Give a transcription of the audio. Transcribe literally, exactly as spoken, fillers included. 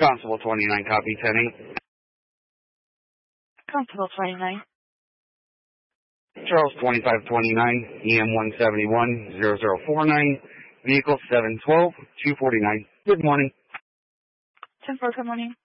Constable twenty-nine, copy ten eight. Constable twenty-nine. Charles twenty-five twenty-nine, E M one seventy-one, zero zero four nine, vehicle seven twelve, two forty-nine. Good morning. ten four, good morning.